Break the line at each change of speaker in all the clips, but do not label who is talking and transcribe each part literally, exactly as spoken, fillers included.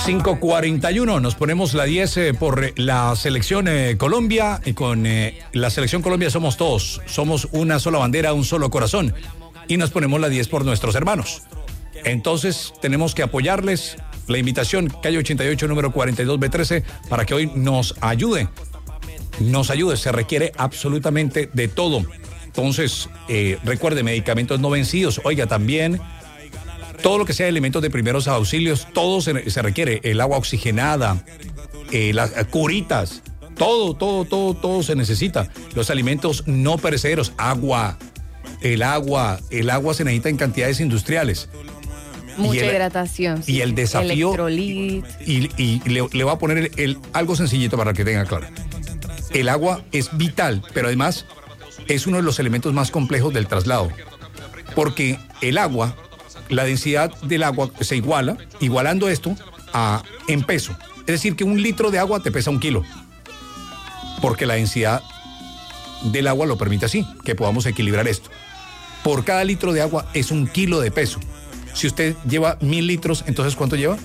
cinco cuarenta y uno, nos ponemos la diez eh, por la selección eh, Colombia, y con eh, la selección Colombia somos todos, somos una sola bandera, un solo corazón, y nos ponemos la diez por nuestros hermanos. Entonces tenemos que apoyarles. La invitación, calle ochenta y ocho, número cuarenta y dos B trece, para que hoy nos ayude, nos ayude, se requiere absolutamente de todo. Entonces, eh, recuerde, medicamentos no vencidos, oiga, también todo lo que sea elementos de primeros auxilios, todo se, se requiere, el agua oxigenada, eh, las curitas, todo, todo, todo, todo se necesita. Los alimentos no perecederos, agua, el agua, el agua se necesita en cantidades industriales.
Mucha
y el,
hidratación.
Y el desafío.
Electrolit.
Y, y le, le voy a poner el, el, algo sencillito para que tenga claro. El agua es vital, pero además es uno de los elementos más complejos del traslado. Porque el agua, la densidad del agua se iguala, igualando esto a, en peso. Es decir, que un litro de agua te pesa un kilo. Porque la densidad del agua lo permite así, que podamos equilibrar esto. Por cada litro de agua es un kilo de peso. Si usted lleva mil litros, entonces ¿cuánto lleva?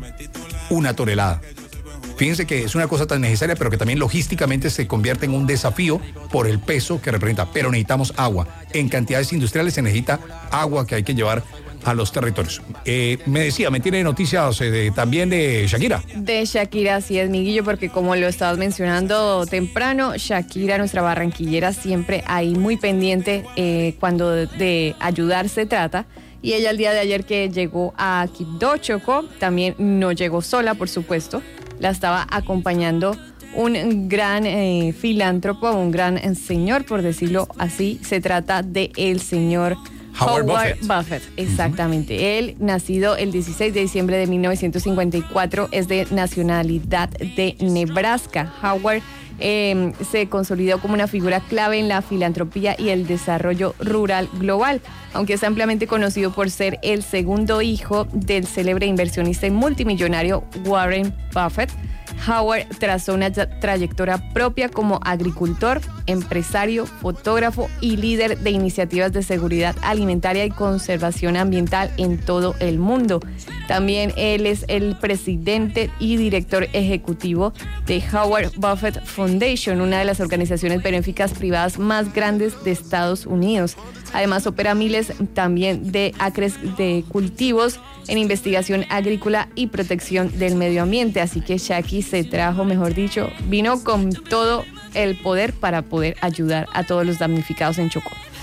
Una tonelada. Fíjense que es una cosa tan necesaria, pero que también logísticamente se convierte en un desafío por el peso que representa. Pero necesitamos agua. En cantidades industriales se necesita agua que hay que llevar a los territorios. Eh, me decía, me tiene noticias eh, de, también de Shakira.
De Shakira, sí es, Miguillo, porque como lo estabas mencionando temprano, Shakira, nuestra barranquillera, siempre ahí muy pendiente eh, cuando de, de ayudar se trata. Y ella el día de ayer que llegó a Quibdó, Chocó, también no llegó sola, por supuesto. La estaba acompañando un gran eh, filántropo, un gran eh, señor, por decirlo así. Se trata de el señor
Howard,
Howard
Buffett.
Buffett. Exactamente. Uh-huh. Él, nacido el dieciséis de diciembre de mil novecientos cincuenta y cuatro, es de nacionalidad de Nebraska. Howard Eh, se consolidó como una figura clave en la filantropía y el desarrollo rural global, aunque es ampliamente conocido por ser el segundo hijo del célebre inversionista y multimillonario Warren Buffett. Howard trazó una trayectoria propia como agricultor, empresario, fotógrafo y líder de iniciativas de seguridad alimentaria y conservación ambiental en todo el mundo. También él es el presidente y director ejecutivo de Howard Buffett Foundation, una de las organizaciones benéficas privadas más grandes de Estados Unidos. Además, opera miles también de acres de cultivos en investigación agrícola y protección del medio ambiente. Así que Shaki se trajo, mejor dicho, vino con todo el poder para poder ayudar a todos los damnificados en Chocó.